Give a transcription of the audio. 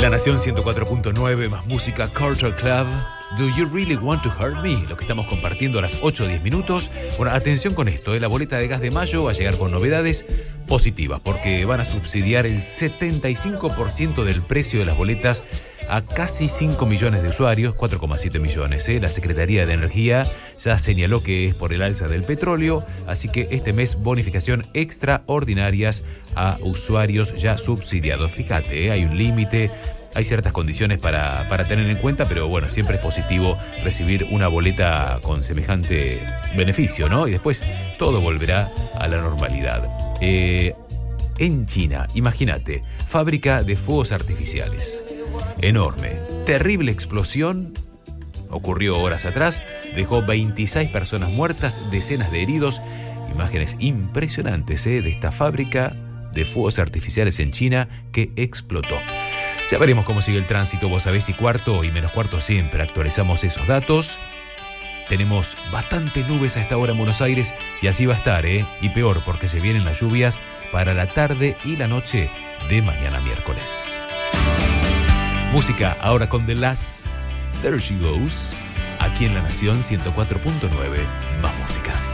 La Nación 104.9, más música, Culture Club. Do you really want to hurt me? Lo que estamos compartiendo a las 8 o 10 minutos. Bueno, atención con esto, la boleta de gas de mayo va a llegar con novedades positivas, porque van a subsidiar el 75% del precio de las boletas a casi 5 millones de usuarios, 4,7 millones. La Secretaría de Energía ya señaló que es por el alza del petróleo, así que este mes bonificación extraordinarias a usuarios ya subsidiados. Fíjate, hay un límite, hay ciertas condiciones para tener en cuenta, pero bueno, siempre es positivo recibir una boleta con semejante beneficio, ¿no? Y después todo volverá a la normalidad. En China, imagínate, fábrica de fuegos artificiales. Enorme, terrible explosión, ocurrió horas atrás, dejó 26 personas muertas, decenas de heridos. Imágenes impresionantes de esta fábrica de fuegos artificiales en China que explotó. Ya veremos cómo sigue el tránsito, vos sabés, y cuarto y menos cuarto siempre actualizamos esos datos. Tenemos bastantes nubes a esta hora en Buenos Aires y así va a estar, y peor porque se vienen las lluvias para la tarde y la noche de mañana miércoles. Música ahora con The Last, There She Goes, aquí en La Nación 104.9, más música.